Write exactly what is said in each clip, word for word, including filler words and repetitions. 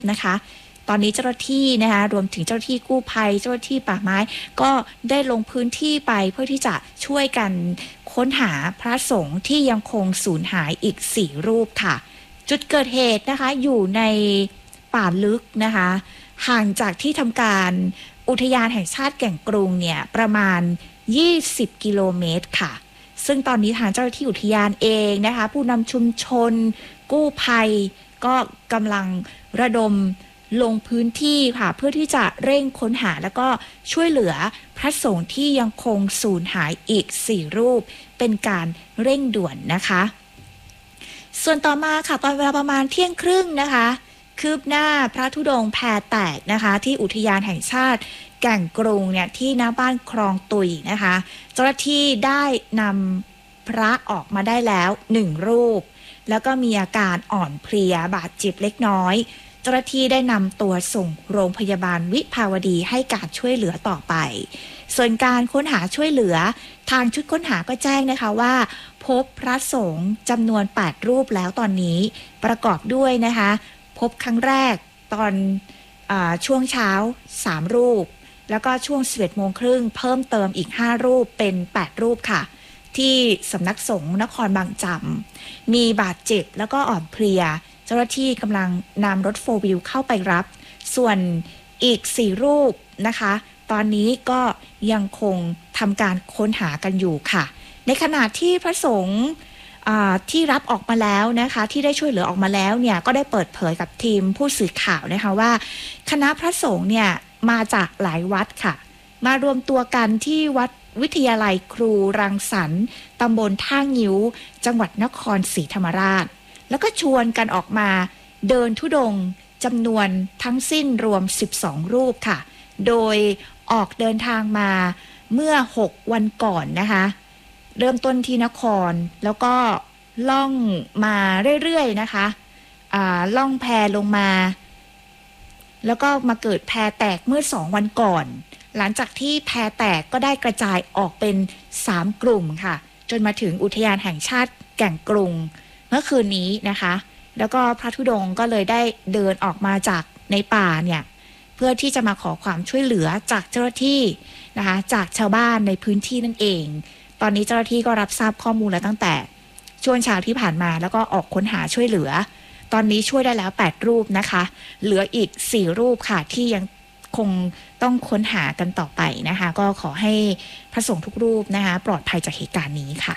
นะคะตอนนี้เจ้าหน้าที่นะคะรวมถึงเจ้าหน้าที่กู้ภัยเจ้าหน้าที่ป่าไม้ก็ได้ลงพื้นที่ไปเพื่อที่จะช่วยกันค้นหาพระสงฆ์ที่ยังคงสูญหายอีกสี่รูปค่ะจุดเกิดเหตุนะคะอยู่ในป่าลึกนะคะห่างจากที่ทำการอุทยานแห่งชาติแก่งกรุงเนี่ยประมาณยี่สิบกิโลเมตรค่ะซึ่งตอนนี้ทางเจ้าหน้าที่อุทยานเองนะคะผู้นำชุมชนกู้ภัยก็กำลังระดมลงพื้นที่ค่ะเพื่อที่จะเร่งค้นหาแล้วก็ช่วยเหลือพระสงฆ์ที่ยังคงสูญหายอีกสี่รูปเป็นการเร่งด่วนนะคะส่วนต่อมาค่ะตอนเวลาประมาณเที่ยงครึ่งนะคะคืบหน้าพระธุดงค์แพแตกนะคะที่อุทยานแห่งชาติแก่งกรุงเนี่ยที่หน้าบ้านคลองตุยนะคะเจ้าหน้าที่ได้นำพระออกมาได้แล้วหนึ่งรูปแล้วก็มีอาการอ่อนเพลียบาดเจ็บเล็กน้อยเจ้าหน้าที่ได้นำตัวส่งโรงพยาบาลวิภาวดีให้การช่วยเหลือต่อไปส่วนการค้นหาช่วยเหลือทางชุดค้นหาก็แจ้งนะคะว่าพบพระสงฆ์จำนวนแปดรูปแล้วตอนนี้ประกอบด้วยนะคะพบครั้งแรกตอนอาช่วงเช้าสามรูปแล้วก็ช่วง สิบเอ็ดโมงครึ่งเพิ่มเติมอีกห้ารูปเป็นแปดรูปค่ะที่สำนักสงฆ์นครบางจำมีบาดเจ็บแล้วก็อ่อนเพลียเจ้าหน้าที่กำลังนำรถโฟร์วิวเข้าไปรับส่วนอีกสี่รูปนะคะตอนนี้ก็ยังคงทำการค้นหากันอยู่ค่ะในขณะที่พระสงฆ์ที่รับออกมาแล้วนะคะที่ได้ช่วยเหลือออกมาแล้วเนี่ยก็ได้เปิดเผยกับทีมผู้สื่อข่าวนะคะว่าคณะพระสงฆ์เนี่ยมาจากหลายวัดค่ะมารวมตัวกันที่วัดวิทยาลัยครูรังสรรค์ตำบลท่างิ้วจังหวัดนครศรีธรรมราชแล้วก็ชวนกันออกมาเดินธุดงค์จำนวนทั้งสิ้นรวมสิบสองรูปค่ะโดยออกเดินทางมาเมื่อหกวันก่อนนะคะเริ่มต้นที่นครแล้วก็ล่องมาเรื่อยๆนะคะอ่าล่องแพลงมาแล้วก็มาเกิดแพแตกเมื่อสองวันก่อนหลังจากที่แพแตกก็ได้กระจายออกเป็นสามกลุ่มค่ะจนมาถึงอุทยานแห่งชาติแก่งกรุงเมื่อคืนนี้นะคะแล้วก็พระธุดงค์ก็เลยได้เดินออกมาจากในป่าเนี่ยเพื่อที่จะมาขอความช่วยเหลือจากเจ้าหน้าที่นะคะจากชาวบ้านในพื้นที่นั่นเองตอนนี้เจ้าหน้าที่ก็รับทราบข้อมูลแล้วตั้งแต่ช่วงเช้าที่ผ่านมาแล้วก็ออกค้นหาช่วยเหลือตอนนี้ช่วยได้แล้วแปดรูปนะคะเหลืออีกสี่รูปค่ะที่ยังคงต้องค้นหากันต่อไปนะคะก็ขอให้พระสงฆ์ทุกรูปนะคะปลอดภัยจากเหตุการณ์นี้ค่ะ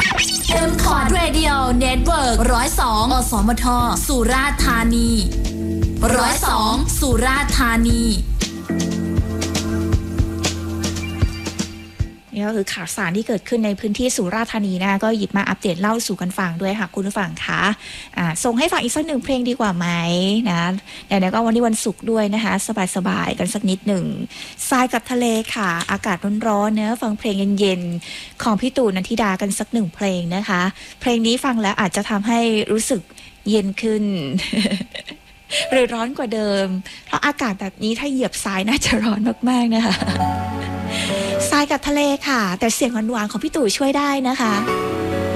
M คอร์ด Radio Network หนึ่งศูนย์สอง อสมทสุราษฎร์ธานีหนึ่งศูนย์สองสุราษฎร์ธานีนี่ก็คือข่าวสารที่เกิดขึ้นในพื้นที่สุราษฎร์ธานีนะคะก็หยิบมาอัปเดตเล่าสู่กันฟังด้วยค่ะคุณผู้ฟังคะอ่าส่งให้ฟังอีกสักหนึ่งเพลงดีกว่าไหมนะเดี๋ยวก็วันนี้วันศุกร์ด้วยนะคะสบายๆกันสักนิดหนึ่งทรายกับทะเลค่ะอากาศร้อนๆเนื้อฟังเพลงเย็นๆของพี่ตู่นันทิดากันสักหนึ่งเพลงนะคะเพลงนี้ฟังแล้วอาจจะทำให้รู้สึกเย็นขึ้น หรือร้อนกว่าเดิมเพราะอากาศแบบนี้ถ้าเหยียบทรายน่าจะร้อนมากๆนะคะทรายกับทะเลค่ะแต่เสียงหวานๆของพี่ตู่ช่วยได้นะคะ